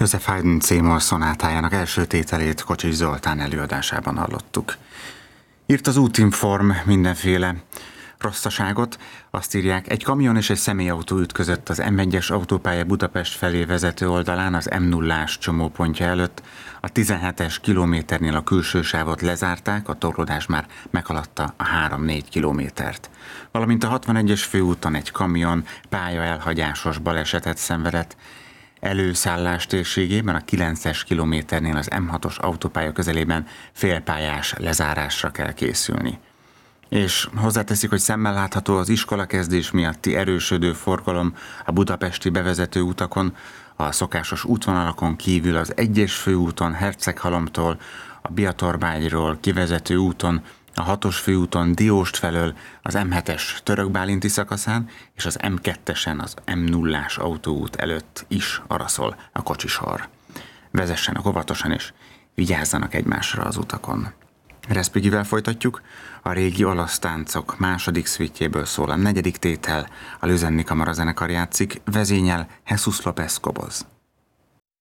Joseph Haydn C-moll szonátájának első tételét Kocsis Zoltán előadásában hallottuk. Írt az Útinform mindenféle rosszaságot, azt írják, egy kamion és egy személyautó ütközött az M1-es autópálya Budapest felé vezető oldalán az M0-ás csomópontja előtt. A 17-es kilométernél a külső sávot lezárták, a torlódás már meghaladta a 3-4 kilométert. Valamint a 61-es főúton egy kamion pályaelhagyásos balesetet szenvedett. Előszállás térségében a 9-es kilométernél az M6-os autópálya közelében félpályás lezárásra kell készülni. És hozzáteszik, hogy szemmel látható az iskolakezdés miatti erősödő forgalom a budapesti bevezető utakon, a szokásos útvonalakon kívül az 1-es főúton Herceghalomtól, a Biatorbágyról kivezető úton, a 6-os főúton Dióst felől, az M7-es Törökbálinti szakaszán és az M2-esen az M0-ás autóút előtt is araszol a kocsisor. Vezessenek óvatosan és vigyázzanak egymásra az utakon. Respighivel folytatjuk, a régi olasz táncok második szvitjéből szól a 4. tétel, a Lüzenni Kamara zenekar játszik, vezényel Jesus López Cobos.